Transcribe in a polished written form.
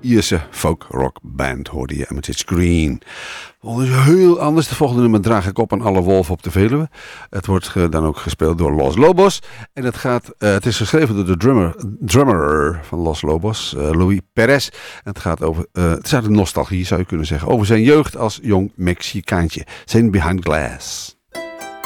Ierse folk-rock band hoorde je. Amethyst Green. Heel anders. De volgende nummer draag ik op aan alle wolven op de Veluwe. Het wordt dan ook gespeeld door Los Lobos. En het is geschreven door de drummer van Los Lobos, Louis Perez. En het gaat over, het is uit de nostalgie zou je kunnen zeggen, over zijn jeugd als jong Mexicaantje. Zijn Behind Glass.